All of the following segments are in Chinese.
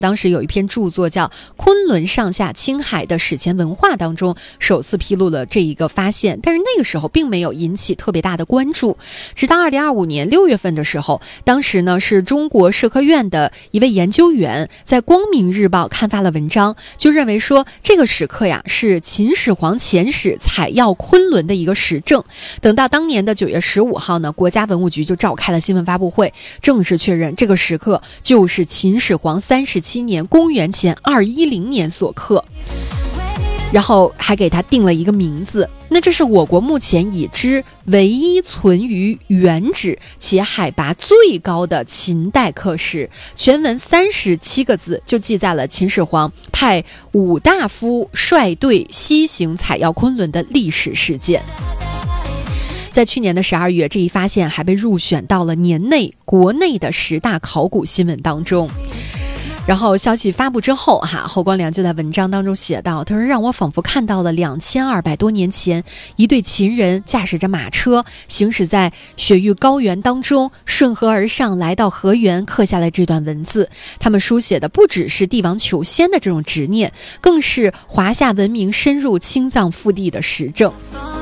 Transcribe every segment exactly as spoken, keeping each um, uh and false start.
当时有一篇著作叫《昆仑上下青海的史前文化》当中首次披露了这一个发现，但是那个时候并没有引起特别大的关注。直到二零二五年六月份的时候，当时呢是中国社科院的一位研究员在光明日报刊发了文章，就认为说这个石刻呀是秦始皇遣使采药昆仑的一个实证。等到当年的九月十五号呢，国家文物局就召开了新闻发布会，正式确认这个石刻就是秦始皇三十七年公元前二一零年所刻，然后还给它定了一个名字。那这是我国目前已知唯一存于原址且海拔最高的秦代刻石，全文三十七个字就记载了秦始皇派武大夫率队西行采药昆仑的历史事件。在去年的十二月，这一发现还被入选到了年内国内的十大考古新闻当中。然后消息发布之后哈，侯光良就在文章当中写道，他说让我仿佛看到了两千二百多年前一对秦人驾驶着马车行驶在雪域高原当中，顺河而上来到河源，刻下了这段文字。他们书写的不只是帝王求仙的这种执念，更是华夏文明深入青藏腹地的实证。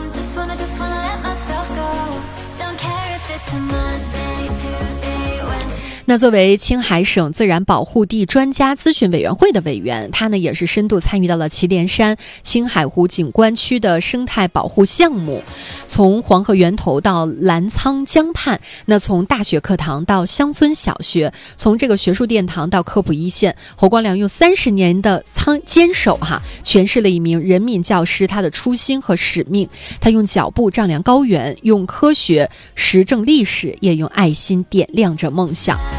那作为青海省自然保护地专家咨询委员会的委员，他呢也是深度参与到了祁连山青海湖景观区的生态保护项目，从黄河源头到澜沧江畔，那从大学课堂到乡村小学，从这个学术殿堂到科普一线，侯光良用三十年的苍坚守哈，诠释了一名人民教师他的初心和使命。他用脚步丈量高原，用科学实证历史，也用爱心点亮着梦想。